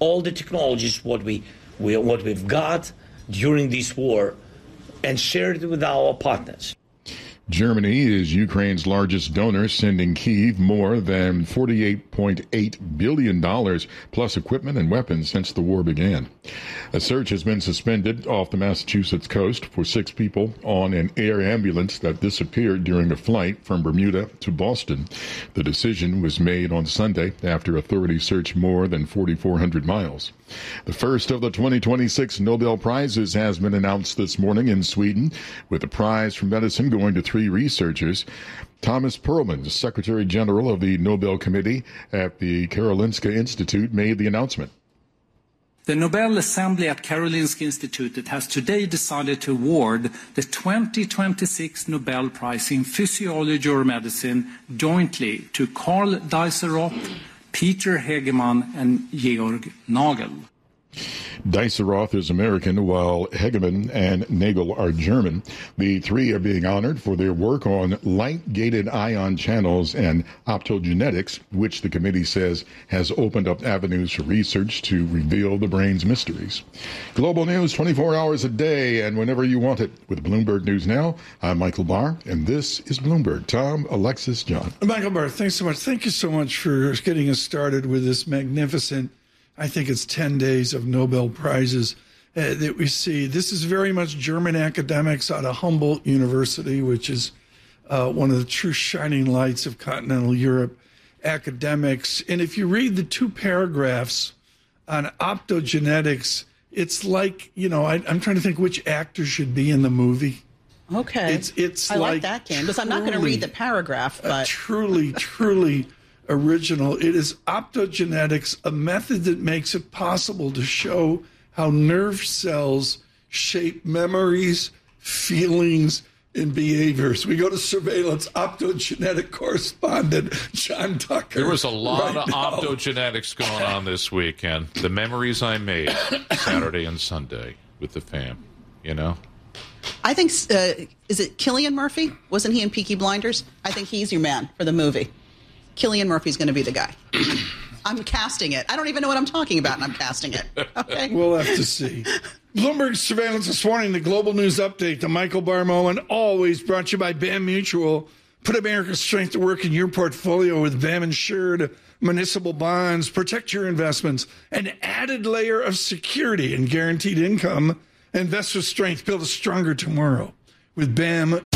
all the technologies what we've got during this war and share it with our partners. Germany is Ukraine's largest donor, sending Kyiv more than $48.8 billion plus equipment and weapons since the war began. A search has been suspended off the Massachusetts coast for 6 people on an air ambulance that disappeared during a flight from Bermuda to Boston. The decision was made on Sunday after authorities searched more than 4,400 miles. The first of the 2026 Nobel Prizes has been announced this morning in Sweden, with the prize for medicine going to 3 researchers. Thomas Perlman, Secretary General of the Nobel Committee at the Karolinska Institute, made the announcement. The Nobel Assembly at Karolinska Institutet has today decided to award the 2026 Nobel Prize in Physiology or Medicine jointly to Karl Dijsselroth, Peter Hegemann, and Georg Nagel. Dijsselroth is American, while Hegemann and Nagel are German. The 3 are being honored for their work on light-gated ion channels and optogenetics, which the committee says has opened up avenues for research to reveal the brain's mysteries. Global news 24 hours a day and whenever you want it. With Bloomberg News Now, I'm Michael Barr, and this is Bloomberg. Tom, Alexis, John. Michael Barr, thanks so much. Thank you so much for getting us started with this magnificent, I think it's 10 days of Nobel Prizes that we see. This is very much German academics out of Humboldt University, which is one of the true shining lights of continental Europe academics. And if you read the 2 paragraphs on optogenetics, it's like, I'm trying to think which actor should be in the movie. Okay. It's I like that game, because I'm not going to read the paragraph. But truly original. It is optogenetics, a method that makes it possible to show how nerve cells shape memories, feelings, and behaviors. We go to surveillance optogenetic correspondent John Tucker. There was a lot of optogenetics going on this weekend. The memories I made Saturday and Sunday with the fam, I think, is it Cillian Murphy? Wasn't he in Peaky Blinders? I think he's your man for the movie. Cillian Murphy's going to be the guy. I'm casting it. I don't even know what I'm talking about, and I'm casting it. Okay. We'll have to see. Bloomberg Surveillance this morning, the Global News Update, the Michael Barr Moment, always brought to you by BAM Mutual. Put America's strength to work in your portfolio with BAM Insured municipal bonds. Protect your investments. An added layer of security and guaranteed income. Invest with strength. Build a stronger tomorrow with BAM.